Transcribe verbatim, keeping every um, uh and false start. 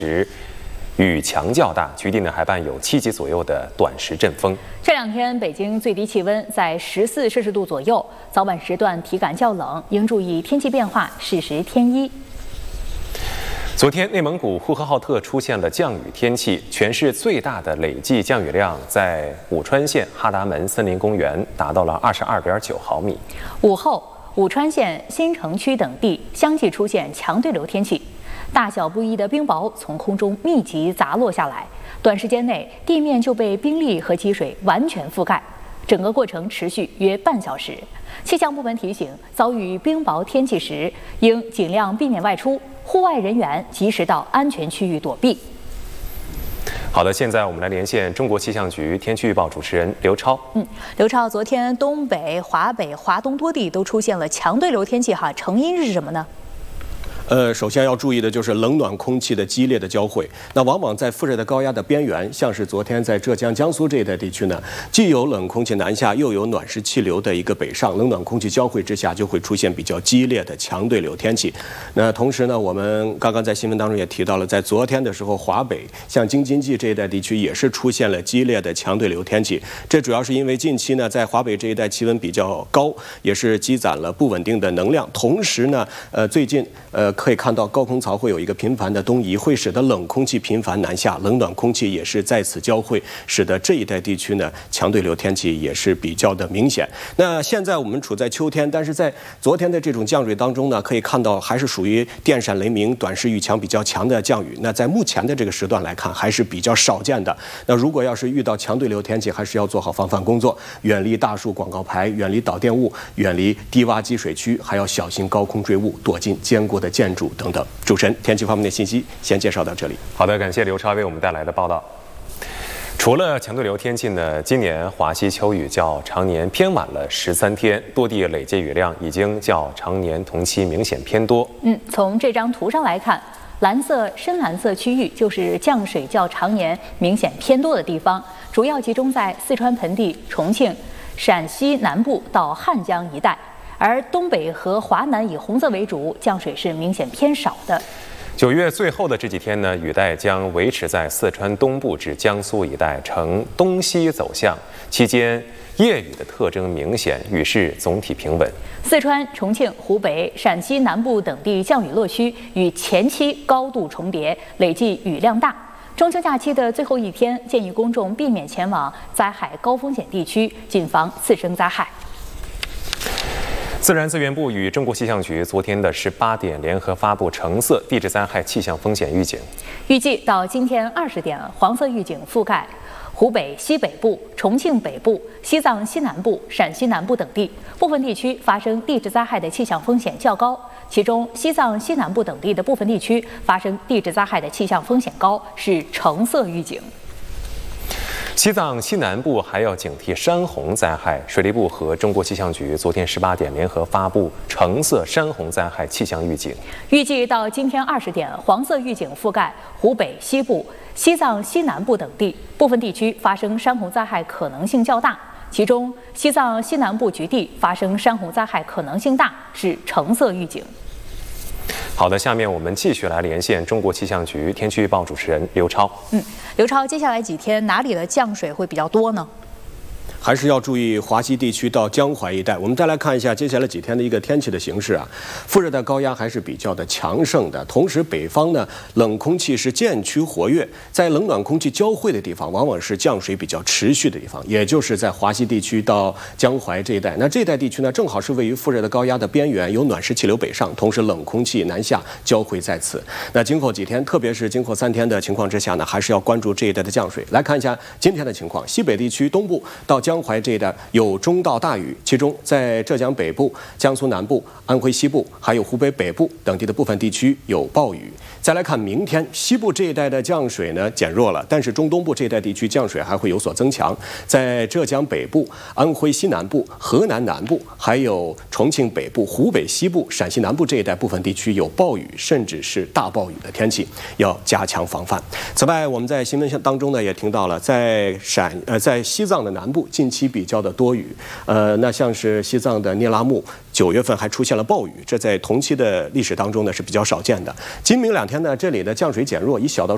雨强较大，局地呢还伴有七级左右的短时阵风。 这两天北京最低气温在十四摄氏度左右，早晚时段体感较冷，应注意天气变化，适时添衣。 昨天，内蒙古呼和浩特出现了降雨天气，全市最大的累计降雨量在武川县哈达门森林公园达到了二十二点九毫米。 午后，武川县新城区等地相继出现强对流天气，大小不一的冰雹从空中密集砸落下来，短时间内地面就被冰粒和积水完全覆盖，整个过程持续约半小时。气象部门提醒，遭遇冰雹天气时，应尽量避免外出，户外人员及时到安全区域躲避。 好的，现在我们来连线中国气象局天气预报主持人刘超。 嗯，刘超，昨天东北、华北、华东多地都出现了强对流天气，哈，成因是什么呢？ 呃，首先要注意的就是冷暖空气的激烈的交汇。那往往在副热带高压的边缘，像是昨天在浙江、江苏这一带地区呢，既有冷空气南下，又有暖湿气流的一个北上，冷暖空气交汇之下，就会出现比较激烈的强对流天气。那同时呢，我们刚刚在新闻当中也提到了，在昨天的时候，华北像京津冀这一带地区也是出现了激烈的强对流天气。这主要是因为近期呢，在华北这一带气温比较高，也是积攒了不稳定的能量。同时呢，呃，最近呃。可以看到高空槽会有一个频繁的东移，会使得冷空气频繁南下，冷暖空气也是在此交汇，使得这一带地区呢强对流天气也是比较的明显。那现在我们处在秋天，但是在昨天的这种降水当中呢，可以看到还是属于电闪雷鸣、短时雨强比较强的降雨。那在目前的这个时段来看，还是比较少见的。那如果要是遇到强对流天气，还是要做好防范工作，远离大树、广告牌，远离导电物，远离低洼积水区，还要小心高空坠物，躲进坚固的建筑等等。主持人，天气方面的信息先介绍到这里。 好的，感谢刘超为我们带来的报道。除了强对流天气呢，今年华西秋雨较常年偏晚了十三天，多地累计雨量已经较常年同期明显偏多。 嗯，从这张图上来看，蓝色、深蓝色区域就是降水较常年明显偏多的地方，主要集中在四川盆地、重庆、陕西南部到汉江一带。而东北和华南以红色为主，降水是明显偏少的。 九月最后的这几天呢，雨带将维持在四川东部至江苏一带呈东西走向，期间夜雨的特征明显，雨势总体平稳。 四川、重庆、湖北、陕西南部等地降雨落区与前期高度重叠，累计雨量大。中秋假期的最后一天，建议公众避免前往灾害高风险地区，谨防次生灾害。 自然资源部与中国气象局昨天的十八点联合发布橙色地质灾害气象风险预警。 预计到今天二十点，黄色预警覆盖湖北西北部、重庆北部、西藏西南部、陕西南部等地，部分地区发生地质灾害的气象风险较高。其中，西藏西南部等地的部分地区发生地质灾害的气象风险高，是橙色预警。 西藏西南部还要警惕山洪灾害，水利部和中国气象局昨天十八点联合发布橙色山洪灾害气象预警。 预计到今天二十点，黄色预警覆盖湖北西部、西藏西南部等地，部分地区发生山洪灾害可能性较大。其中，西藏西南部局地发生山洪灾害可能性大，是橙色预警。 好的，下面我们继续来连线中国气象局天气预报主持人刘超。 嗯，刘超，接下来几天哪里的降水会比较多呢？ 还是要注意华西地区到江淮一带。我们再来看一下接下来几天的一个天气的形势啊。副热带高压还是比较的强盛的，同时北方呢冷空气是渐趋活跃，在冷暖空气交汇的地方，往往是降水比较持续的地方，也就是在华西地区到江淮这一带。那这一带地区呢，正好是位于副热带高压的边缘，有暖湿气流北上，同时冷空气南下交汇在此。那今后几天，特别是今后三天的情况之下呢，还是要关注这一带的降水。来看一下今天的情况，西北地区东部到江江淮这一带有中到大雨，其中在浙江北部、江苏南部、安徽西部，还有湖北北部等地的部分地区有暴雨。再来看明天，西部这一带的降水呢减弱了，但是中东部这一带地区降水还会有所增强。在浙江北部、安徽西南部、河南南部，还有重庆北部、湖北西部、陕西南部这一带部分地区有暴雨，甚至是大暴雨的天气，要加强防范。此外，我们在新闻当中呢也听到了，在陕呃在西藏的南部近期比较的多雨，呃，那像是西藏的聂拉木，九月份还出现了暴雨，这在同期的历史当中呢是比较少见的。今明两天呢，这里的降水减弱，以小到